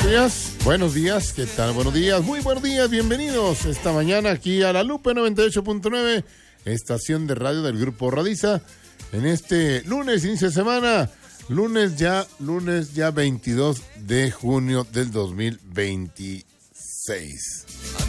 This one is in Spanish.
Buenos días, ¿qué tal? Buenos días, muy buenos días, bienvenidos esta mañana aquí a La Lupe 98.9, estación de radio del Grupo Radiza, en este lunes, inicio de semana, lunes ya 22 de junio del 2026.